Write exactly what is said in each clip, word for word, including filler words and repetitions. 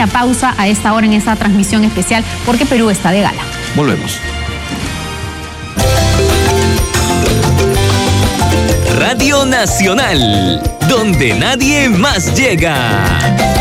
Pequeña pausa a esta hora en esta transmisión especial porque Perú está de gala. Volvemos. Radio Nacional, donde nadie más llega.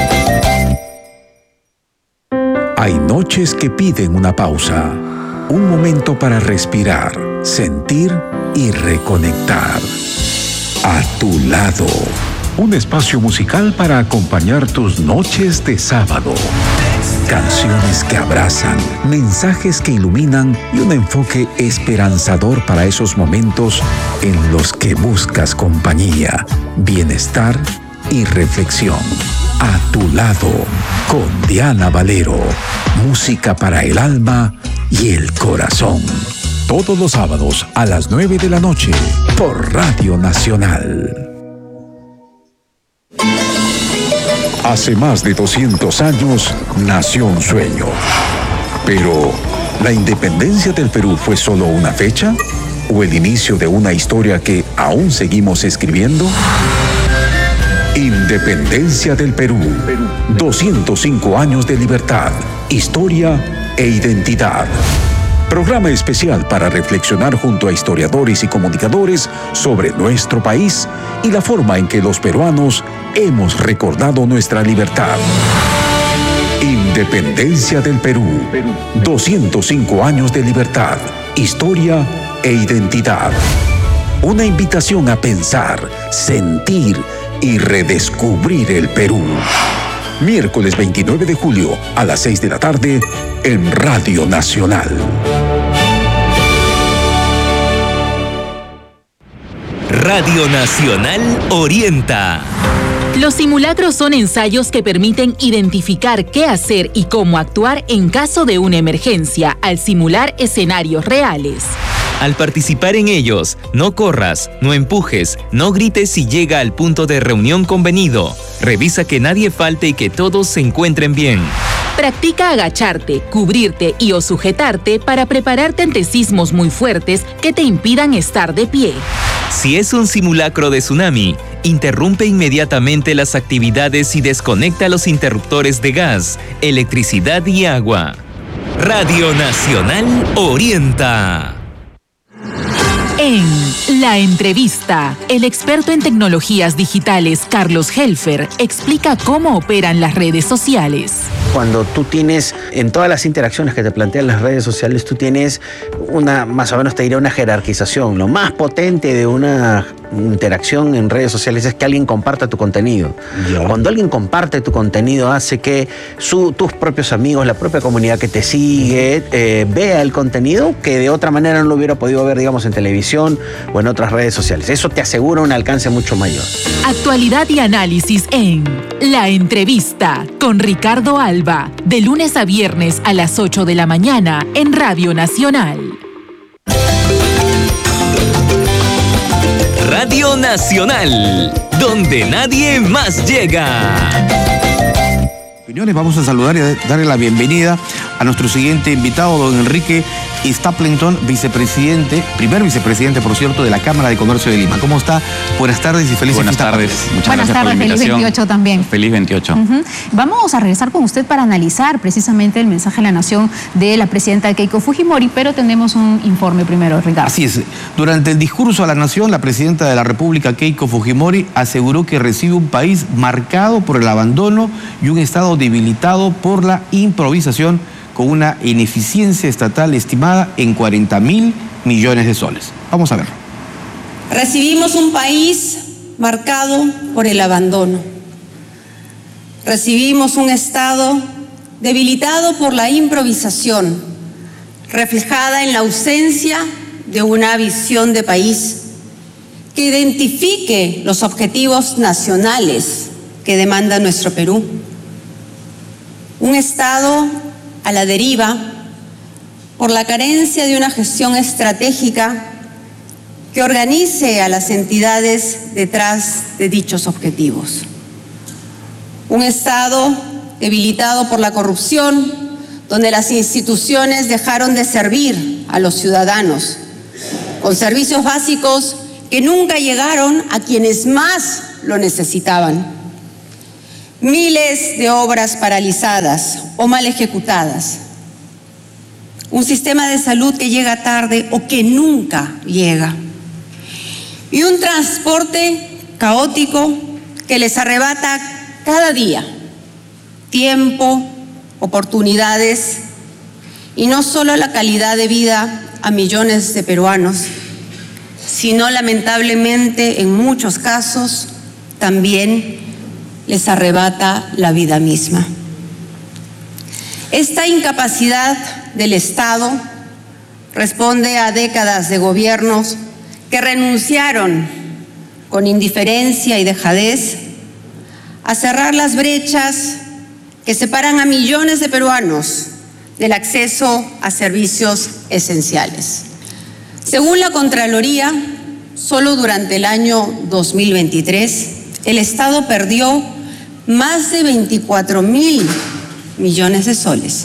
Hay noches que piden una pausa, un momento para respirar, sentir y reconectar. A tu lado, un espacio musical para acompañar tus noches de sábado. Canciones que abrazan, mensajes que iluminan y un enfoque esperanzador para esos momentos en los que buscas compañía, bienestar y reflexión. A tu lado, con Diana Valero. Música para el alma y el corazón. Todos los sábados a las nueve de la noche por Radio Nacional. Hace más de doscientos años nació un sueño. Pero, ¿la independencia del Perú fue solo una fecha? ¿O el inicio de una historia que aún seguimos escribiendo? Independencia del Perú. doscientos cinco años de libertad, historia e identidad. Programa especial para reflexionar junto a historiadores y comunicadores sobre nuestro país y la forma en que los peruanos hemos recordado nuestra libertad. Independencia del Perú. doscientos cinco años de libertad, historia e identidad. Una invitación a pensar, sentir y redescubrir el Perú. Miércoles veintinueve de julio a las seis de la tarde en Radio Nacional. Radio Nacional orienta. Los simulacros son ensayos que permiten identificar qué hacer y cómo actuar en caso de una emergencia, al simular escenarios reales. Al participar en ellos, no corras, no empujes, no grites si llega al punto de reunión convenido. Revisa que nadie falte y que todos se encuentren bien. Practica agacharte, cubrirte y o sujetarte para prepararte ante sismos muy fuertes que te impidan estar de pie. Si es un simulacro de tsunami, interrumpe inmediatamente las actividades y desconecta los interruptores de gas, electricidad y agua. Radio Nacional orienta. En La Entrevista, el experto en tecnologías digitales Carlos Helfer explica cómo operan las redes sociales. Cuando tú tienes, en todas las interacciones que te plantean las redes sociales, tú tienes una, más o menos te diría una jerarquización. Lo más potente de una interacción en redes sociales es que alguien comparta tu contenido. Yeah. Cuando alguien comparte tu contenido hace que su, tus propios amigos, la propia comunidad que te sigue, eh, vea el contenido que de otra manera no lo hubiera podido ver, digamos, en televisión o en otras redes sociales. Eso te asegura un alcance mucho mayor. Actualidad y análisis en La Entrevista con Ricardo Alba, de lunes a viernes a las ocho de la mañana en Radio Nacional. Radio Nacional, donde nadie más llega. Opiniones, vamos a saludar y a darle la bienvenida a nuestro siguiente invitado, don Enrique Stapleton, vicepresidente, primer vicepresidente, por cierto, de la Cámara de Comercio de Lima. ¿Cómo está? Buenas tardes y felices Buenas tardes. Muchas Buenas gracias tardes, por la invitación. feliz veintiocho también. Feliz veintiocho. Uh-huh. Vamos a regresar con usted para analizar precisamente el mensaje de la Nación de la presidenta Keiko Fujimori, pero tenemos un informe primero, Ricardo. Así es. Durante el discurso a la Nación, la presidenta de la República, Keiko Fujimori, aseguró que recibe un país marcado por el abandono y un Estado debilitado por la improvisación, con una ineficiencia estatal estimada en cuarenta mil millones de soles. Vamos a ver. Recibimos un país marcado por el abandono. Recibimos un Estado debilitado por la improvisación, reflejada en la ausencia de una visión de país que identifique los objetivos nacionales que demanda nuestro Perú. Un Estado a la deriva por la carencia de una gestión estratégica que organice a las entidades detrás de dichos objetivos. Un Estado debilitado por la corrupción, donde las instituciones dejaron de servir a los ciudadanos, con servicios básicos que nunca llegaron a quienes más lo necesitaban. miles de obras paralizadas o mal ejecutadas, un sistema de salud que llega tarde o que nunca llega, y un transporte caótico que les arrebata cada día tiempo, oportunidades y no solo la calidad de vida a millones de peruanos, sino lamentablemente en muchos casos también les arrebata la vida misma. Esta incapacidad del Estado responde a décadas de gobiernos que renunciaron con indiferencia y dejadez a cerrar las brechas que separan a millones de peruanos del acceso a servicios esenciales. Según la Contraloría, solo durante el año dos mil veintitrés, el Estado perdió más de veinticuatro mil millones de soles,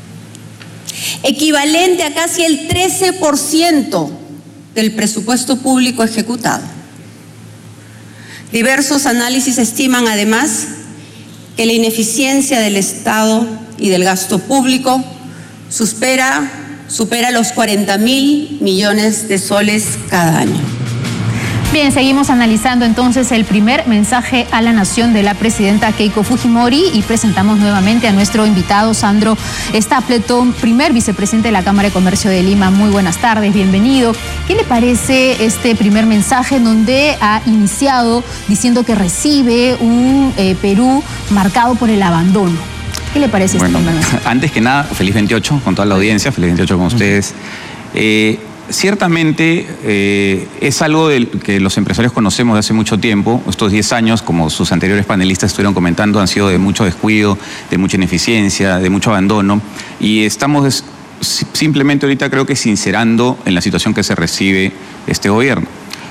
equivalente a casi el trece por ciento del presupuesto público ejecutado. Diversos análisis estiman además que la ineficiencia del Estado y del gasto público supera, supera los cuarenta mil millones de soles cada año. Bien, seguimos analizando entonces el primer mensaje a la nación de la presidenta Keiko Fujimori y presentamos nuevamente a nuestro invitado Sandro Stapleton, primer vicepresidente de la Cámara de Comercio de Lima. Muy buenas tardes, bienvenido. ¿Qué le parece este primer mensaje en donde ha iniciado diciendo que recibe un eh, Perú marcado por el abandono? ¿Qué le parece bueno, este primer mensaje? Antes que nada, feliz veintiocho con toda la audiencia, feliz veintiocho con ustedes. Eh, Ciertamente eh, es algo del que los empresarios conocemos de hace mucho tiempo. Estos diez años, como sus anteriores panelistas estuvieron comentando, han sido de mucho descuido, de mucha ineficiencia, de mucho abandono. Y estamos simplemente ahorita creo que sincerando en la situación que se recibe este gobierno.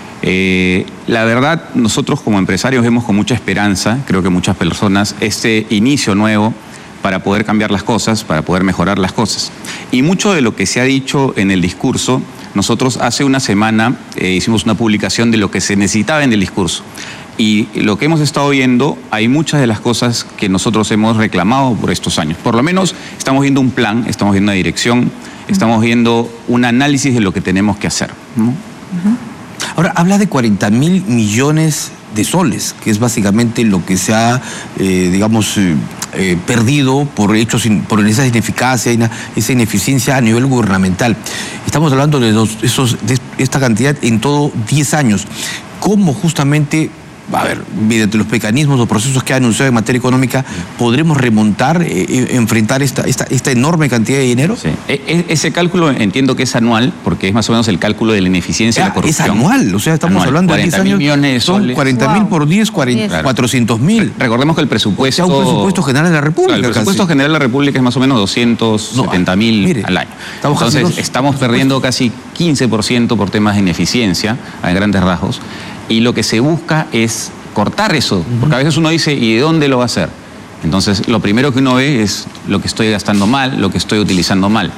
Eh, la verdad, nosotros como empresarios vemos con mucha esperanza, creo que muchas personas, este inicio nuevo para poder cambiar las cosas, para poder mejorar las cosas. Y mucho de lo que se ha dicho en el discurso, nosotros hace una semana eh, hicimos una publicación de lo que se necesitaba en el discurso. Y lo que hemos estado viendo, hay muchas de las cosas que nosotros hemos reclamado por estos años. Por lo menos estamos viendo un plan, estamos viendo una dirección, estamos viendo un análisis de lo que tenemos que hacer, ¿no? Ahora, habla de cuarenta mil millones de soles, que es básicamente lo que se ha, eh, digamos, eh, eh, perdido por hechos, por esa ineficacia, esa ineficiencia a nivel gubernamental. Estamos hablando de, los, esos, de esta cantidad en todo diez años. ¿Cómo justamente, a ver, mediante los mecanismos o procesos que ha anunciado en materia económica, podremos remontar, eh, enfrentar esta, esta, esta enorme cantidad de dinero? Sí. E ese cálculo entiendo que es anual, porque es más o menos el cálculo de la ineficiencia y la corrupción. Es anual, o sea, estamos anual. hablando de diez años. millones de son soles. cuarenta mil wow. por diez, cuatrocientos mil. Recordemos que el presupuesto... O sea, un presupuesto general de la República. Claro, el presupuesto casi. general de la República es más o menos doscientos setenta mil no, al año. Estamos Entonces, dos, estamos perdiendo casi quince por ciento por temas de ineficiencia, a grandes rasgos, y lo que se busca es cortar eso, porque a veces uno dice, ¿y de dónde lo va a hacer? Entonces, lo primero que uno ve es lo que estoy gastando mal, lo que estoy utilizando mal.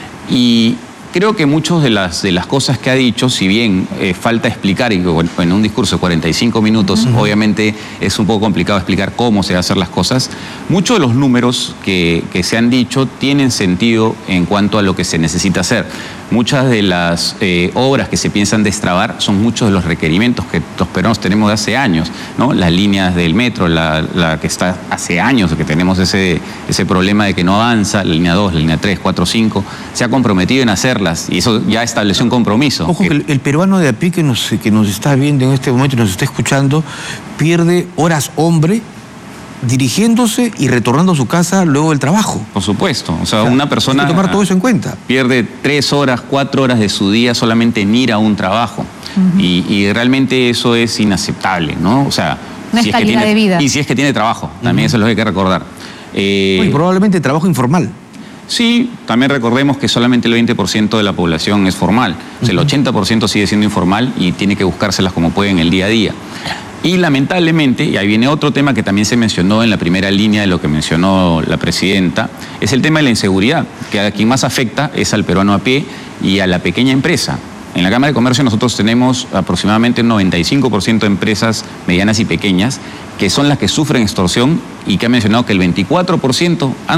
Y creo que muchas de las, de las cosas que ha dicho, si bien eh, falta explicar, y bueno, en un discurso de cuarenta y cinco minutos, uh-huh. obviamente es un poco complicado explicar cómo se van a hacer las cosas, muchos de los números que, que se han dicho tienen sentido en cuanto a lo que se necesita hacer. Muchas de las eh, obras que se piensan destrabar son muchos de los requerimientos que los peruanos tenemos de hace años, ¿no? Las líneas del metro, la, la que está hace años que tenemos ese, ese problema de que no avanza, la línea dos, la línea tres, cuatro, cinco, se ha comprometido en hacerlas y eso ya estableció un compromiso. Ojo, que el, el peruano de a pie que nos, que nos está viendo en este momento y nos está escuchando, pierde horas hombre dirigiéndose y retornando a su casa luego del trabajo. Por supuesto, o sea, o sea una persona... Hay que tomar todo eso en cuenta. Pierde tres horas, cuatro horas de su día solamente en ir a un trabajo. Uh-huh. y, y realmente eso es inaceptable, ¿no? O sea... No si es es que tiene, de vida. Y si es que tiene trabajo, también uh-huh. eso es lo que hay que recordar. Eh, y probablemente trabajo informal. Sí, también recordemos que solamente el veinte por ciento de la población es formal. O sea, el ochenta por ciento sigue siendo informal y tiene que buscárselas como puede en el día a día. Y lamentablemente, y ahí viene otro tema que también se mencionó en la primera línea de lo que mencionó la presidenta, es el tema de la inseguridad, que a quien más afecta es al peruano a pie y a la pequeña empresa. En la Cámara de Comercio nosotros tenemos aproximadamente un noventa y cinco por ciento de empresas medianas y pequeñas que son las que sufren extorsión y que han mencionado que el veinticuatro por ciento han